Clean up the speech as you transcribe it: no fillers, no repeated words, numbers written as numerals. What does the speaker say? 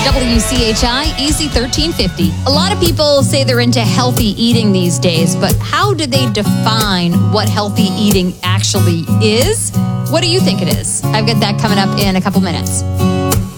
WCHI Easy 1350. A lot of people say they're into healthy eating these days, but how do they define what healthy eating actually is? What do you think it is? I've got that coming up in a couple minutes.